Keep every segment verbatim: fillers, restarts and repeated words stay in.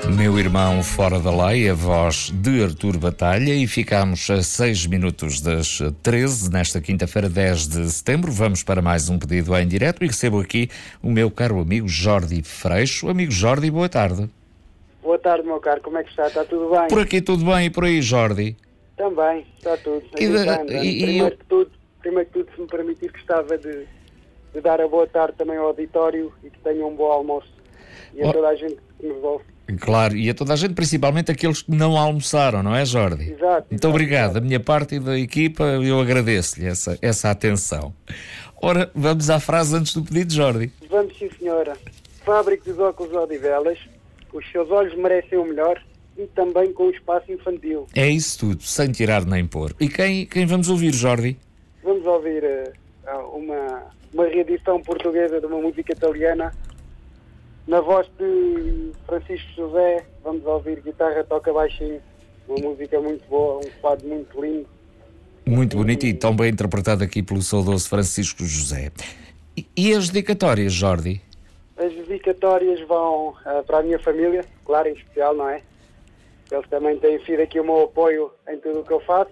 Meu Irmão Fora da Lei, a voz de Artur Batalha, e ficamos a seis minutos das treze, nesta quinta-feira, dez de setembro. Vamos para mais um pedido em direto e recebo aqui o meu caro amigo Jordi Freixo. Amigo Jordi, boa tarde. Boa tarde, meu caro, como é que está? Está tudo bem? Por aqui tudo bem, e por aí, Jordi? Também, está tudo. E de, e, primeiro, eu... que tudo, primeiro que tudo, se me permitir, gostava de, de dar a boa tarde também ao auditório e que tenham um bom almoço. E a oh. toda a gente que nos ouve. Claro, e a toda a gente, principalmente aqueles que não almoçaram, não é, Jordi? Exato. Muito obrigado. Exato. Da minha parte e da equipa, eu agradeço-lhe essa, essa atenção. Ora, vamos à frase antes do pedido, Jordi. Vamos, sim, senhora. Fábrica dos óculos Odivelas, os seus olhos merecem o melhor e também com o espaço infantil. É isso tudo, sem tirar nem pôr. E quem, quem vamos ouvir, Jordi? Vamos ouvir uh, uma, uma reedição portuguesa de uma música italiana. Na voz de Francisco José, vamos ouvir Guitarra Toca Baixinho, uma música muito boa, um fado muito lindo. Muito bonito e, e tão bem interpretado aqui pelo saudoso Francisco José. E, e as dedicatórias, Jordi? As dedicatórias vão uh, para a minha família, claro, em especial, não é? Eles também têm sido aqui o meu apoio em tudo o que eu faço,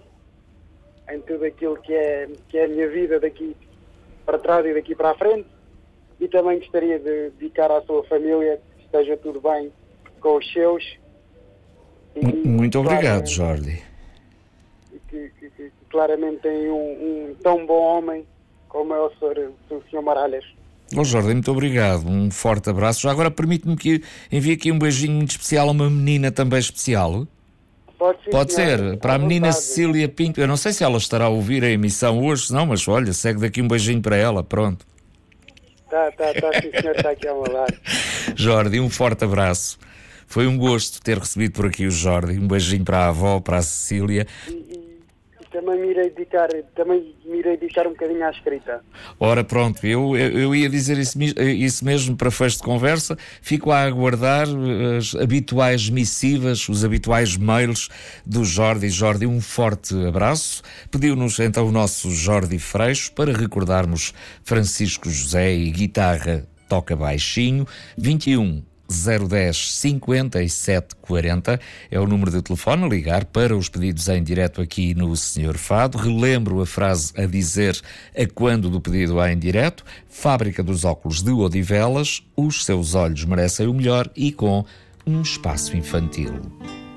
em tudo aquilo que é, que é a minha vida daqui para trás e daqui para a frente. E também gostaria de dedicar à sua família, que esteja tudo bem com os seus. E, Muito obrigado, Jordi. E que, que, que claramente tem um, um tão bom homem como é o senhor, o senhor Maralhas. Oh, Jordi, muito obrigado. Um forte abraço. Já agora permite-me que envie aqui um beijinho muito especial a uma menina também especial. Pode, sim, Pode senhora, ser, para a menina vontade. Cecília Pinto. Eu não sei se ela estará a ouvir a emissão hoje, não, mas olha, segue daqui um beijinho para ela, pronto. Tá, tá, tá, sim, senhor, está aqui ao meu lado. Jordi, um forte abraço. Foi um gosto ter recebido por aqui o Jordi. Um beijinho para a avó, para a Cecília. E, e, e também me irei dedicar, também me irei dedicar um bocadinho à escrita. Ora, pronto, eu, eu, eu ia dizer isso, isso mesmo para fecho de conversa. Fico a aguardar as habituais missivas, os habituais mails do Jordi. Jordi, um forte abraço. Pediu-nos então o nosso Jordi Freixo para recordarmos Francisco José e Guitarra Toca Baixinho. vinte e um, zero dez, cinquenta e sete quarenta é o número de telefone a ligar para os pedidos em direto aqui no Senhor Fado. Relembro a frase a dizer a quando do pedido em direto: Fábrica dos óculos de Odivelas, os seus olhos merecem o melhor e com um espaço infantil.